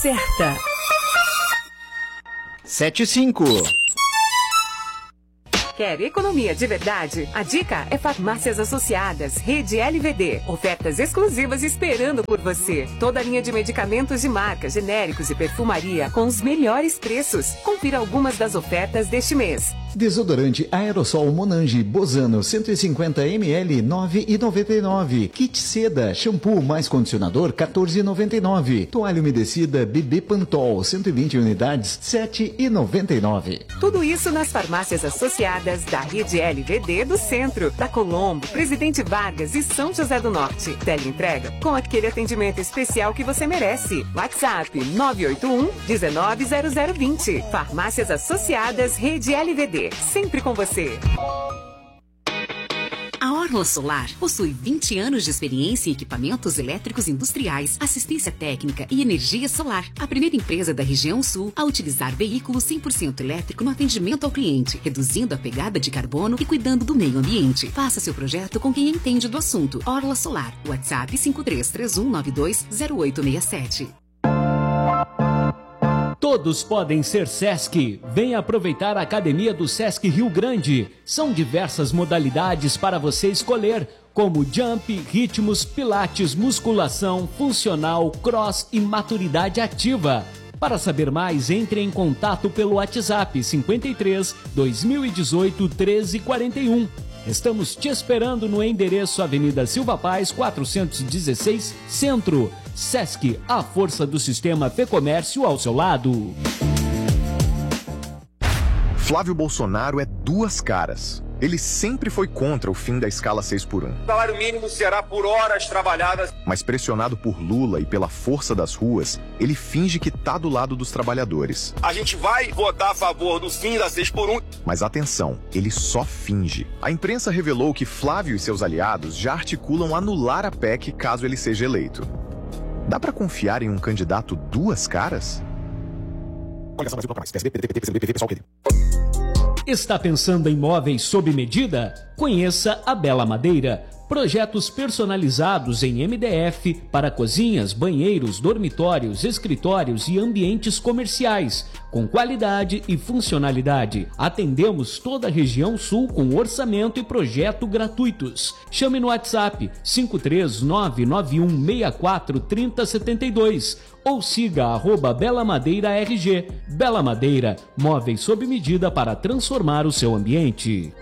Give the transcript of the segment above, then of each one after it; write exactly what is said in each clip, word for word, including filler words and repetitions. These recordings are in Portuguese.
Certa. sete e cinco. Quer economia de verdade? A dica é Farmácias Associadas, Rede L V D. Ofertas exclusivas esperando por você. Toda a linha de medicamentos de marca, genéricos e perfumaria com os melhores preços. Confira algumas das ofertas deste mês. Desodorante aerossol Monange Bozano cento e cinquenta mililitros nove reais e noventa e nove centavos. Kit seda, shampoo mais condicionador quatorze reais e noventa e nove centavos. Toalha umedecida Bebê Pantol cento e vinte unidades sete reais e noventa e nove centavos. Tudo isso nas farmácias associadas da Rede L V D do Centro, da Colombo, Presidente Vargas e São José do Norte. Teleentrega com aquele atendimento especial que você merece. WhatsApp nove oito um, um nove zero zero dois zero. Farmácias Associadas Rede L V D. Sempre com você. A Orla Solar possui vinte anos de experiência em equipamentos elétricos industriais, assistência técnica e energia solar. A primeira empresa da região sul a utilizar veículos cem por cento elétrico no atendimento ao cliente, reduzindo a pegada de carbono e cuidando do meio ambiente. Faça seu projeto com quem entende do assunto. Orla Solar. WhatsApp cinco três três um nove dois zero oito seis sete. Todos podem ser Sesc. Venha aproveitar a Academia do Sesc Rio Grande. São diversas modalidades para você escolher, como jump, ritmos, pilates, musculação, funcional, cross e maturidade ativa. Para saber mais, entre em contato pelo WhatsApp cinquenta e três, dois mil e dezoito, treze quarenta e um. Estamos te esperando no endereço Avenida Silva Paz, quatrocentos e dezesseis, Centro. Sesc, a força do sistema Fê Comércio ao seu lado. Flávio Bolsonaro é duas caras. Ele sempre foi contra o fim da escala seis por um. O salário mínimo será por horas trabalhadas. Mas pressionado por Lula e pela força das ruas, ele finge que tá do lado dos trabalhadores. A gente vai votar a favor do fim da seis por um. Mas atenção, ele só finge. A imprensa revelou que Flávio e seus aliados já articulam anular a P E C caso ele seja eleito. Dá pra confiar em um candidato duas caras? Está pensando em móveis sob medida? Conheça a Bela Madeira. Projetos personalizados em M D F para cozinhas, banheiros, dormitórios, escritórios e ambientes comerciais, com qualidade e funcionalidade. Atendemos toda a região sul com orçamento e projeto gratuitos. Chame no WhatsApp cinco três nove nove um seis quatro três zero sete dois ou siga arroba Bela Madeira R G. Bela Madeira, móveis sob medida para transformar o seu ambiente.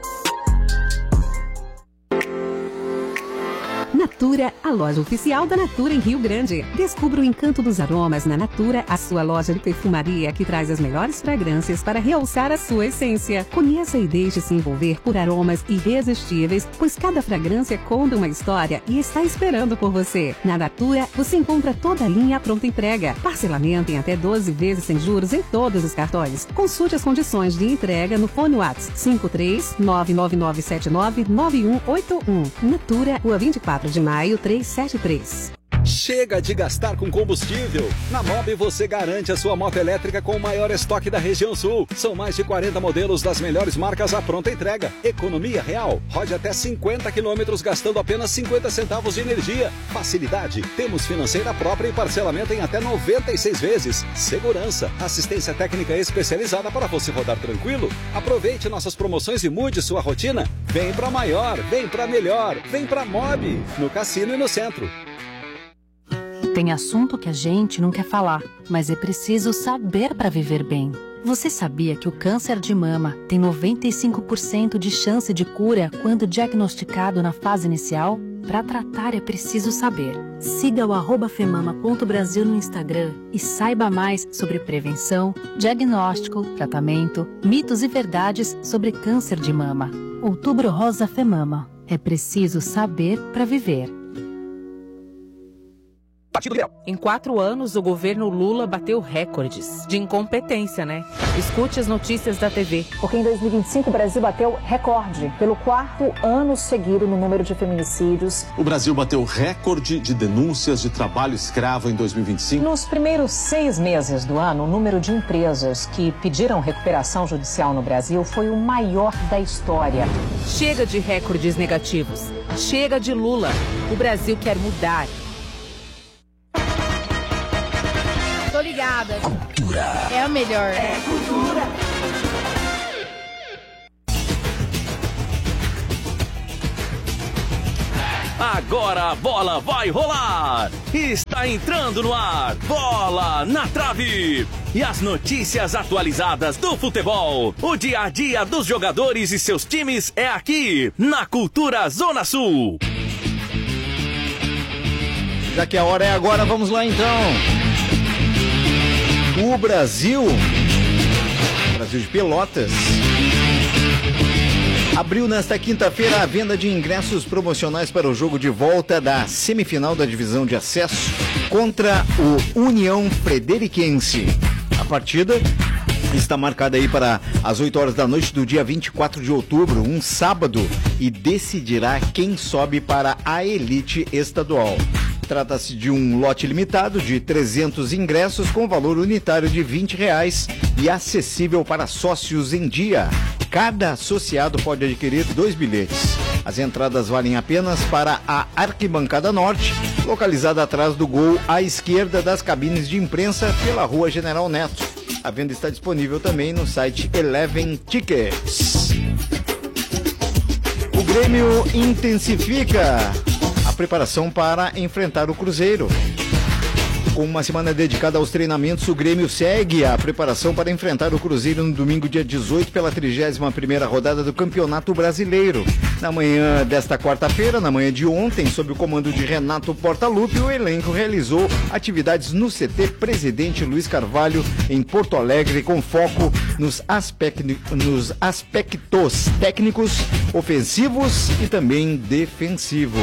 Natura, a loja oficial da Natura em Rio Grande. Descubra o encanto dos aromas na Natura, a sua loja de perfumaria que traz as melhores fragrâncias para realçar a sua essência. Conheça e deixe-se envolver por aromas irresistíveis, pois cada fragrância conta uma história e está esperando por você. Na Natura, você encontra toda a linha à pronta entrega. Parcelamento em até doze vezes sem juros em todos os cartões. Consulte as condições de entrega no fone WhatsApp cinco três nove nove nove sete nove nove um oito um. Natura, Rua vinte e quatro de maio, trezentos e setenta e três. Chega de gastar com combustível. Na Mob você garante a sua moto elétrica com o maior estoque da região sul. São mais de quarenta modelos das melhores marcas à pronta entrega. Economia real. Rode até cinquenta quilômetros gastando apenas cinquenta centavos de energia. Facilidade. Temos financeira própria e parcelamento em até noventa e seis vezes. Segurança. Assistência técnica especializada para você rodar tranquilo. Aproveite nossas promoções e mude sua rotina. Vem pra maior, vem pra melhor, vem pra Mob. No Cassino e no Centro. Tem assunto que a gente não quer falar, mas é preciso saber para viver bem. Você sabia que o câncer de mama tem noventa e cinco por cento de chance de cura quando diagnosticado na fase inicial? Para tratar é preciso saber. Siga o arroba femama ponto brasil no Instagram e saiba mais sobre prevenção, diagnóstico, tratamento, mitos e verdades sobre câncer de mama. Outubro Rosa Femama. É preciso saber para viver. Em quatro anos, o governo Lula bateu recordes de incompetência, né? Escute as notícias da T V. Porque em dois mil e vinte e cinco o Brasil bateu recorde pelo quarto ano seguido no número de feminicídios. O Brasil bateu recorde de denúncias de trabalho escravo em dois mil e vinte e cinco. Nos primeiros seis meses do ano, o número de empresas que pediram recuperação judicial no Brasil foi o maior da história. Chega de recordes negativos. Chega de Lula. O Brasil quer mudar. Tô ligado. nada. Cultura. É a melhor. É cultura. Agora a bola vai rolar! Está entrando no ar, Bola na Trave! E as notícias atualizadas do futebol. O dia a dia dos jogadores e seus times é aqui, na Cultura Zona Sul. Já que a hora é agora, vamos lá então. O Brasil, Brasil de Pelotas, abriu nesta quinta-feira a venda de ingressos promocionais para o jogo de volta da semifinal da divisão de acesso contra o União Frederiquense. A partida está marcada aí para as oito horas da noite do dia vinte e quatro de outubro, um sábado, e decidirá quem sobe para a elite estadual. Trata-se de um lote limitado de trezentos ingressos com valor unitário de vinte reais e acessível para sócios em dia. Cada associado pode adquirir dois bilhetes. As entradas valem apenas para a Arquibancada Norte, localizada atrás do gol à esquerda das cabines de imprensa pela Rua General Neto. A venda está disponível também no site Eleven Tickets. O Grêmio intensifica a preparação para enfrentar o Cruzeiro. Com uma semana dedicada aos treinamentos, o Grêmio segue a preparação para enfrentar o Cruzeiro no domingo, dia dezoito, pela trigésima primeira rodada do Campeonato Brasileiro. Na manhã desta quarta-feira, na manhã de ontem, sob o comando de Renato Portaluppi, o elenco realizou atividades no C T Presidente Luiz Carvalho, em Porto Alegre, com foco nos, aspect... nos aspectos técnicos, ofensivos e também defensivos.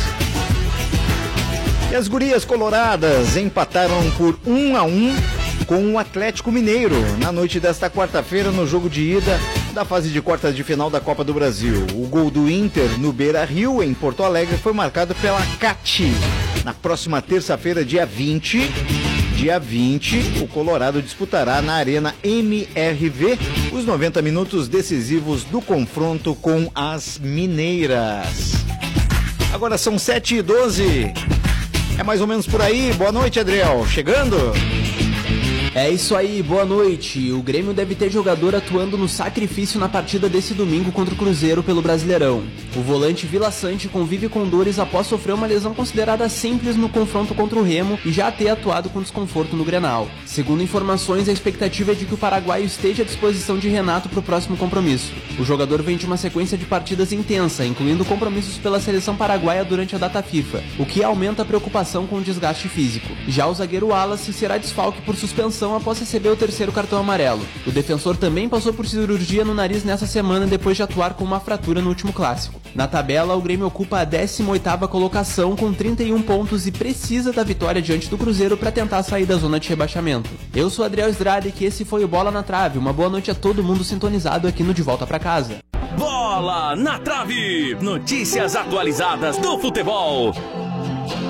E as gurias coloradas empataram por um a um com o Atlético Mineiro na noite desta quarta-feira no jogo de ida da fase de quartas de final da Copa do Brasil. O gol do Inter no Beira-Rio, em Porto Alegre, foi marcado pela Cati. Na próxima terça-feira, dia vinte, dia vinte, o Colorado disputará na Arena M R V os noventa minutos decisivos do confronto com as mineiras. Agora são sete e doze. É mais ou menos por aí. Boa noite, Adriel. Chegando? É isso aí, boa noite. O Grêmio deve ter jogador atuando no sacrifício na partida desse domingo contra o Cruzeiro pelo Brasileirão. O volante Vila Sante convive com dores após sofrer uma lesão considerada simples no confronto contra o Remo e já ter atuado com desconforto no Grenal. Segundo informações, a expectativa é de que o paraguaio esteja à disposição de Renato para o próximo compromisso. O jogador vem de uma sequência de partidas intensa, incluindo compromissos pela seleção paraguaia durante a data FIFA, o que aumenta a preocupação com o desgaste físico. Já o zagueiro Wallace será desfalque por suspensão após receber o terceiro cartão amarelo. O defensor também passou por cirurgia no nariz nessa semana depois de atuar com uma fratura no último clássico. Na tabela, o Grêmio ocupa a décima oitava colocação com trinta e um pontos e precisa da vitória diante do Cruzeiro para tentar sair da zona de rebaixamento. Eu sou Adriel Estrada e esse foi o Bola na Trave. Uma boa noite a todo mundo sintonizado aqui no De Volta Pra Casa. Bola na Trave! Notícias atualizadas do futebol.